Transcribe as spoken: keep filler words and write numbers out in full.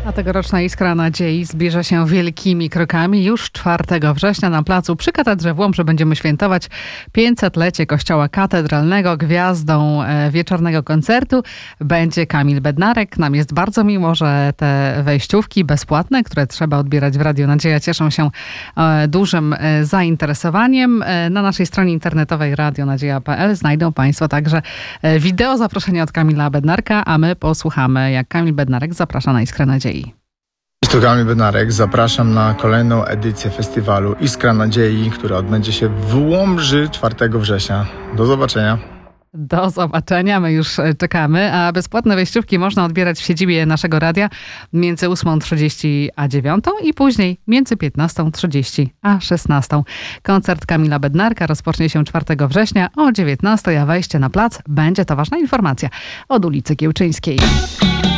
A tegoroczna Iskra Nadziei zbliża się wielkimi krokami. Już czwartego września na placu przy Katedrze w Łomży będziemy świętować pięćsetlecie Kościoła Katedralnego. Gwiazdą wieczornego koncertu będzie Kamil Bednarek. Nam jest bardzo miło, że te wejściówki bezpłatne, które trzeba odbierać w Radiu Nadzieja, cieszą się dużym zainteresowaniem. Na naszej stronie internetowej radio nadzieja kropka p l znajdą Państwo także wideo zaproszenia od Kamila Bednarka, a my posłuchamy, jak Kamil Bednarek zaprasza na Iskrę Nadziei. Cześć, tu Kamil Bednarek. Zapraszam na kolejną edycję festiwalu Iskra Nadziei, która odbędzie się w Łomży czwartego września. Do zobaczenia. Do zobaczenia, my już czekamy, a bezpłatne wejściówki można odbierać w siedzibie naszego radia między ósmą trzydzieści a dziewiątą i później między piętnastą trzydzieści a szesnastą. Koncert Kamila Bednarka rozpocznie się czwartego września o dziewiętnastej, a wejście na plac będzie, to ważna informacja, od ulicy Kiełczyńskiej.